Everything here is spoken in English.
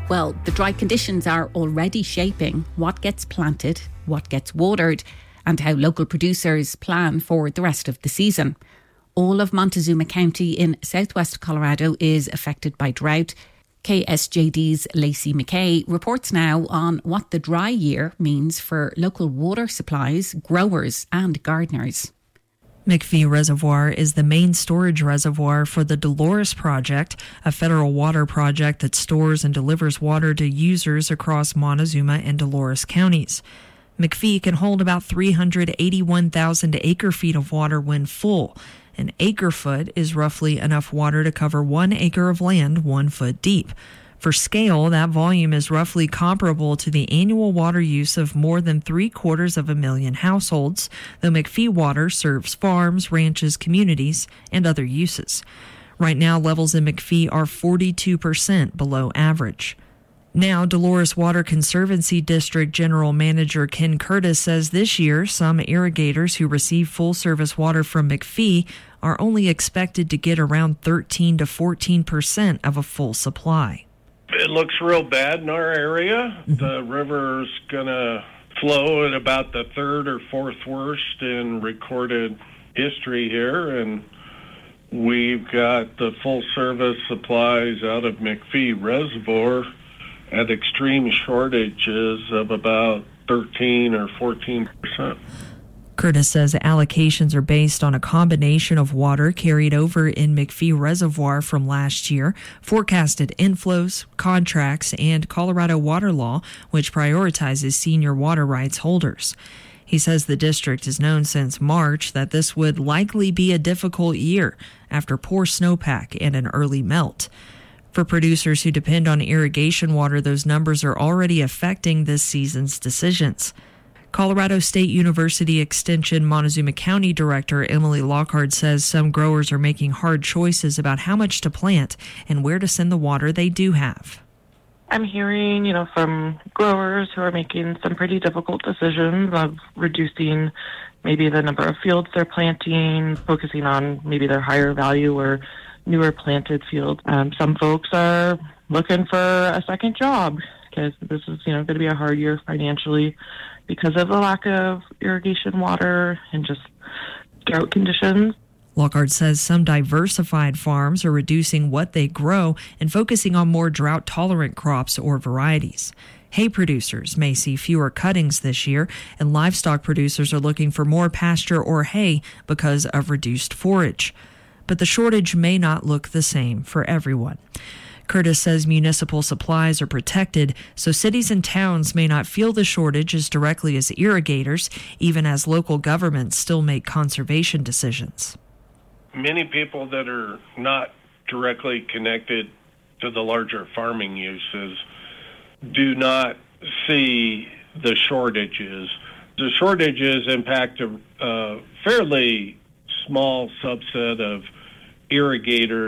Well, the dry conditions are already shaping what gets planted, what gets watered, and how local producers plan for the rest of the season. All of Montezuma County in southwest Colorado is affected by drought. KSJD's Lacey McKay reports now on what the dry year means for local water supplies, growers and gardeners. McPhee Reservoir is the main storage reservoir for the Dolores Project, a federal water project that stores and delivers water to users across Montezuma and Dolores counties. McPhee can hold about 381,000 acre-feet of water when full. An acre-foot is roughly enough water to cover 1 acre of land 1 foot deep. For scale, that volume is roughly comparable to the annual water use of more than 750,000 households, though McPhee Water serves farms, ranches, communities, and other uses. Right now, levels in McPhee are 42% below average. Now, Dolores Water Conservancy District General Manager Ken Curtis says this year some irrigators who receive full-service water from McPhee are only expected to get around 13 to 14% of a full supply. It looks real bad in our area. The river's going to flow at about the third or fourth worst in recorded history here, and we've got the full-service supplies out of McPhee Reservoir at extreme shortages of about 13 or 14%. Curtis says allocations are based on a combination of water carried over in McPhee Reservoir from last year, forecasted inflows, contracts, and Colorado water law, which prioritizes senior water rights holders. He says the district has known since March that this would likely be a difficult year after poor snowpack and an early melt. For producers who depend on irrigation water, those numbers are already affecting this season's decisions. Colorado State University Extension Montezuma County Director Emily Lockhart says some growers are making hard choices about how much to plant and where to send the water they do have. I'm hearing, from growers who are making some pretty difficult decisions of reducing maybe the number of fields they're planting, focusing on maybe their higher value or newer planted fields. Some folks are looking for a second job because this is, going to be a hard year financially because of the lack of irrigation water and just drought conditions. Lockhart says some diversified farms are reducing what they grow and focusing on more drought-tolerant crops or varieties. Hay producers may see fewer cuttings this year, and livestock producers are looking for more pasture or hay because of reduced forage. But the shortage may not look the same for everyone. Curtis says municipal supplies are protected, so cities and towns may not feel the shortage as directly as irrigators, even as local governments still make conservation decisions. Many people that are not directly connected to the larger farming uses do not see the shortages. The shortages impact a fairly small subset of irrigators